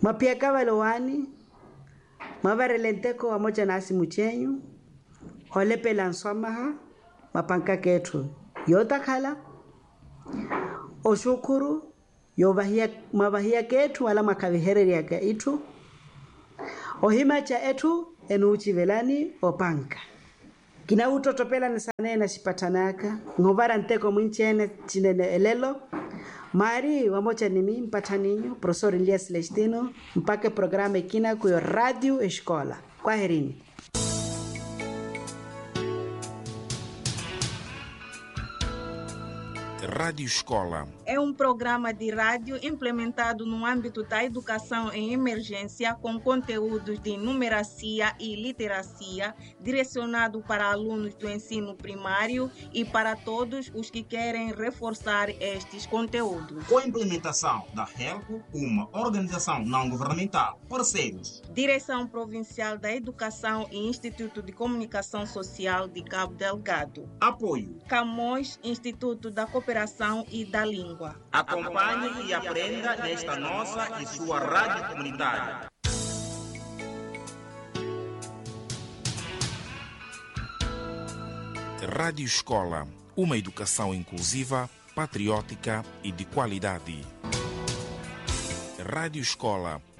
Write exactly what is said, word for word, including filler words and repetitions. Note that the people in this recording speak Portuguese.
Mapiaka loani, mavarelenteko wamoja nasi muchenyu, olepe lanswamaha, mapanka ketu. Yotakala, oshukuru, yobahia mabahia ketu wala makavihereri ya itu, ohimacha etu enuuchi velani opanka. Kina uto topela nisane na shipatanaka, ngobara nteko mwinchene chinene elelo, Mari, wamocha nimi mpataninho, professor Elias Celestino, mpake programa ikina kuyo Radio Escola. Kwaherini. Rádio Escola é um programa de rádio implementado no âmbito da educação em emergência com conteúdos de numeracia e literacia, direcionado para alunos do ensino primário e para todos os que querem reforçar estes conteúdos. Com a implementação da HELCO, uma organização não governamental, parceiros. Direção Provincial da Educação e Instituto de Comunicação Social de Cabo Delgado. Apoio. Camões, Instituto da Cooperação e da Língua. Acompanhe e aprenda nesta nossa e sua rádio comunitária. Rádio Escola, uma educação inclusiva, patriótica e de qualidade. Rádio Escola